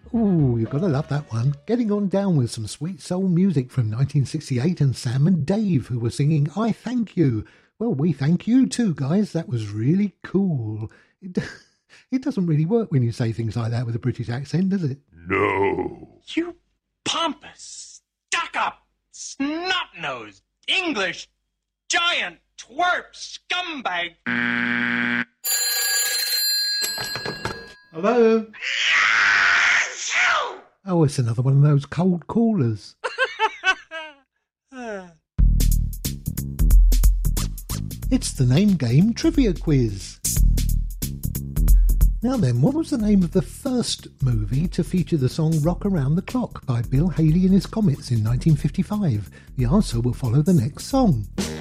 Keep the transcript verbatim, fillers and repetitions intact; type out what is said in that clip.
Ooh, you've got to love that one. Getting on down with some sweet soul music from nineteen sixty-eight and Sam and Dave, who were singing I Thank You. Well, we thank you too, guys. That was really cool. It, it doesn't really work when you say things like that with a British accent, does it? No. You pompous, stuck-up, snot-nosed, English, giant, twerp, scumbag. Hello? Oh, it's another one of those cold callers. It's the Name Game Trivia Quiz. Now then, what was the name of the first movie to feature the song Rock Around the Clock by Bill Haley and his Comets in nineteen fifty-five? The answer will follow the next song.